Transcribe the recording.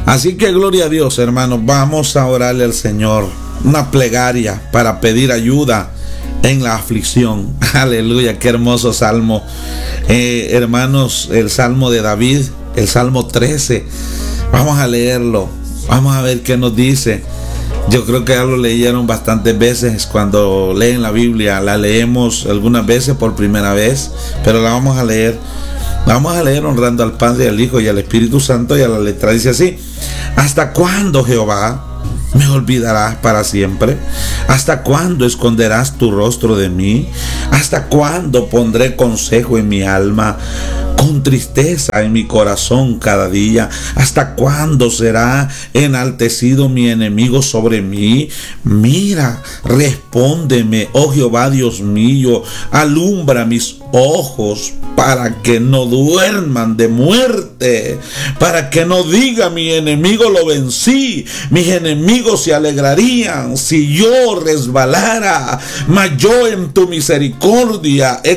Así que gloria a Dios, hermanos, vamos a orarle al Señor, una plegaria para pedir ayuda en la aflicción. Aleluya, qué hermoso salmo. Hermanos, el salmo de David, el salmo 13. Vamos a leerlo, vamos a ver qué nos dice. Yo creo que ya lo leyeron bastantes veces cuando leen la Biblia. La leemos algunas veces por primera vez, pero la vamos a leer. Vamos a leer honrando al Padre, al Hijo y al Espíritu Santo. Y a la letra dice así: ¿hasta cuándo, Jehová, me olvidarás para siempre? ¿Hasta cuándo esconderás tu rostro de mí? ¿Hasta cuándo pondré consejo en mi alma, con tristeza en mi corazón cada día? ¿Hasta cuándo será enaltecido mi enemigo sobre mí? Mira, respóndeme, oh Jehová Dios mío, alumbra mis ojos para que no duerman de muerte, para que no diga mi enemigo lo vencí. Mis enemigos se alegrarían si yo resbalara, mas yo en tu misericordia he